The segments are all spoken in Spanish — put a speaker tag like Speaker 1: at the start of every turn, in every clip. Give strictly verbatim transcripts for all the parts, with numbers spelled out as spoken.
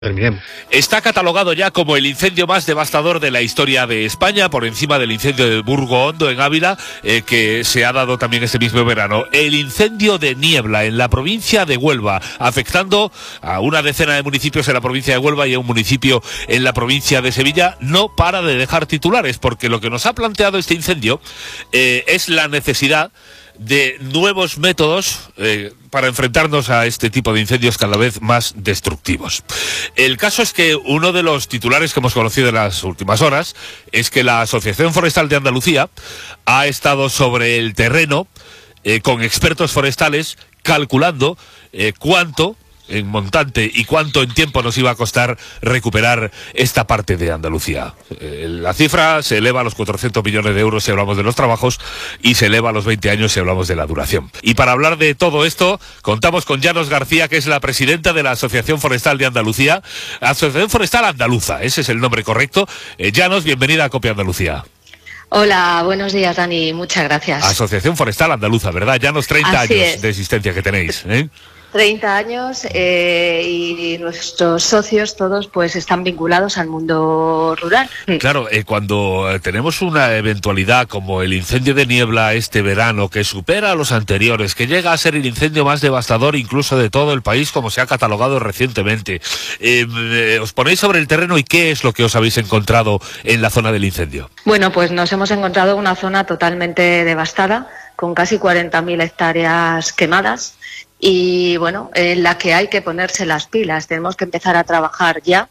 Speaker 1: Terminemos.
Speaker 2: Está catalogado ya como el incendio más devastador de la historia de España, por encima del incendio de Burgo Hondo en Ávila, eh, que se ha dado también este mismo verano. El incendio de Niebla en la provincia de Huelva, afectando a una decena de municipios en la provincia de Huelva y a un municipio en la provincia de Sevilla, no para de dejar titulares, porque lo que nos ha planteado este incendio eh, es la necesidad de nuevos métodos eh, para enfrentarnos a este tipo de incendios cada vez más destructivos. El caso es que uno de los titulares que hemos conocido en las últimas horas es que la Asociación Forestal de Andalucía ha estado sobre el terreno eh, con expertos forestales calculando eh, cuánto en montante y cuánto en tiempo nos iba a costar recuperar esta parte de Andalucía. Eh, la cifra se eleva a los cuatrocientos millones de euros si hablamos de los trabajos y se eleva a los veinte años si hablamos de la duración. Y para hablar de todo esto, contamos con Llanos García, que es la presidenta de la Asociación Forestal de Andalucía, Asociación Forestal Andaluza, ese es el nombre correcto. Eh, Llanos, bienvenida a Copia Andalucía.
Speaker 3: Hola, buenos días, Dani, muchas gracias.
Speaker 2: Asociación Forestal Andaluza, ¿verdad? Llanos, treinta
Speaker 3: Así
Speaker 2: años
Speaker 3: es.
Speaker 2: de existencia que tenéis, ¿eh?
Speaker 3: treinta años eh, y nuestros socios todos pues están vinculados al mundo rural.
Speaker 2: Claro, eh, cuando tenemos una eventualidad como el incendio de Niebla este verano, que supera a los anteriores, que llega a ser el incendio más devastador incluso de todo el país, como se ha catalogado recientemente, eh, eh, os ponéis sobre el terreno y ¿qué es lo que os habéis encontrado en la zona del incendio?
Speaker 3: Bueno, pues nos hemos encontrado una zona totalmente devastada, con casi cuarenta mil hectáreas quemadas. Y bueno, en la que hay que ponerse las pilas, tenemos que empezar a trabajar ya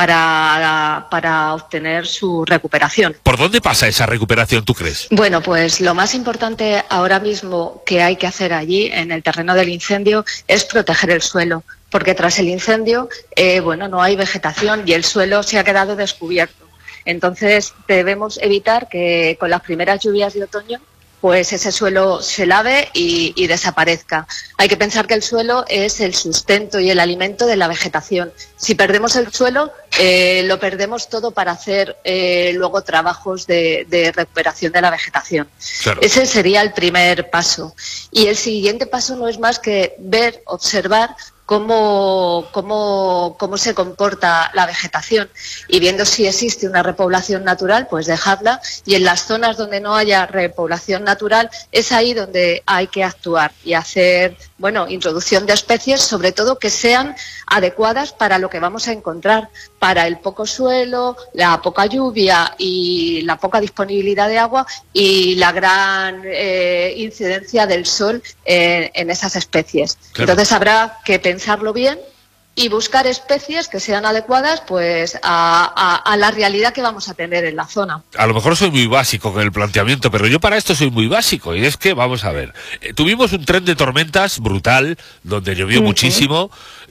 Speaker 3: para, para obtener su recuperación.
Speaker 2: ¿Por dónde pasa esa recuperación, tú crees?
Speaker 3: Bueno, pues lo más importante ahora mismo que hay que hacer allí, en el terreno del incendio, es proteger el suelo, porque tras el incendio, eh, bueno, no hay vegetación y el suelo se ha quedado descubierto. Entonces debemos evitar que con las primeras lluvias de otoño pues ese suelo se lave y, y desaparezca. Hay que pensar que el suelo es el sustento y el alimento de la vegetación. Si perdemos el suelo, eh, lo perdemos todo para hacer eh, luego trabajos de, de recuperación de la vegetación.
Speaker 2: Claro.
Speaker 3: Ese sería el primer paso. Y el siguiente paso no es más que ver, observar Cómo, cómo, cómo se comporta la vegetación y viendo si existe una repoblación natural, pues dejadla, y en las zonas donde no haya repoblación natural es ahí donde hay que actuar y hacer, bueno, introducción de especies, sobre todo que sean adecuadas para lo que vamos a encontrar, para el poco suelo, la poca lluvia y la poca disponibilidad de agua y la gran eh, incidencia del sol en, en esas especies. Claro. Entonces habrá que pensarlo bien y buscar especies que sean adecuadas pues a, a, a la realidad que vamos a tener en la zona.
Speaker 2: A lo mejor soy muy básico con el planteamiento, pero yo para esto soy muy básico, y es que, vamos a ver, eh, tuvimos un tren de tormentas brutal, donde llovió uh-huh. muchísimo,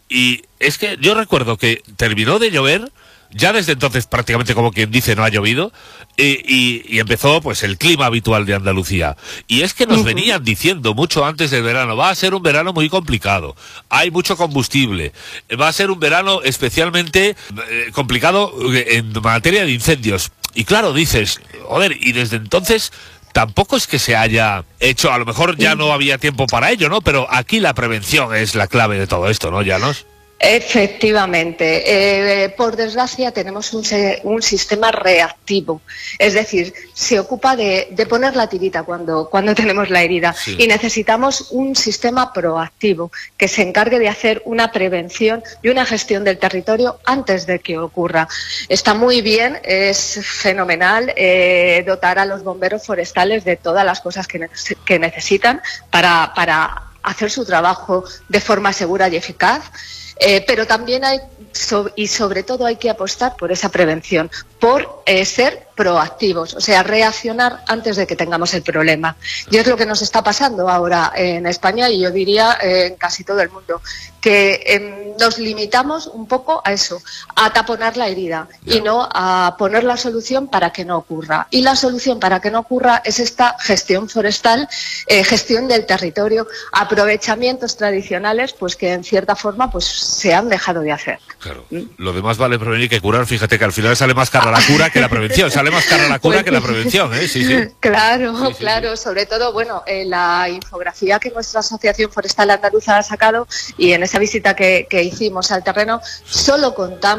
Speaker 2: y es que yo recuerdo que terminó de llover, ya desde entonces prácticamente, como quien dice, no ha llovido, y, y, y empezó pues el clima habitual de Andalucía. Y es que nos uh-huh. venían diciendo mucho antes del verano, va a ser un verano muy complicado, hay mucho combustible, va a ser un verano especialmente eh, complicado en materia de incendios. Y claro, dices, joder, y desde entonces tampoco es que se haya hecho, a lo mejor ya no había tiempo para ello, ¿no? Pero aquí la prevención es la clave de todo esto, ¿no, Llanos?
Speaker 3: Efectivamente. Eh, por desgracia tenemos un, un sistema reactivo, es decir, se ocupa de, de poner la tirita cuando, cuando tenemos la herida, sí. Y necesitamos un sistema proactivo que se encargue de hacer una prevención y una gestión del territorio antes de que ocurra. Está muy bien, es fenomenal eh, dotar a los bomberos forestales de todas las cosas que, ne que necesitan para, para hacer su trabajo de forma segura y eficaz. Eh, pero también hay, so, y sobre todo hay que apostar por esa prevención, por eh, ser proactivos, o sea, reaccionar antes de que tengamos el problema. Y es lo que nos está pasando ahora en España y yo diría eh, en casi todo el mundo, que eh, nos limitamos un poco a eso, a taponar la herida y no a poner la solución para que no ocurra. Y la solución para que no ocurra es esta gestión forestal, eh, gestión del territorio, aprovechamientos tradicionales pues que en cierta forma pues se han dejado de hacer.
Speaker 2: Claro, ¿Mm? Lo demás vale prevenir que curar, fíjate que al final sale más cara la cura que la prevención, sale sale más cara la cura pues, que la prevención, ¿eh? Sí, sí.
Speaker 3: Claro,
Speaker 2: sí, sí,
Speaker 3: claro.
Speaker 2: Sí.
Speaker 3: Sobre todo, bueno, eh, la infografía que nuestra Asociación Forestal Andaluza ha sacado y en esa visita que, que hicimos al terreno, solo contamos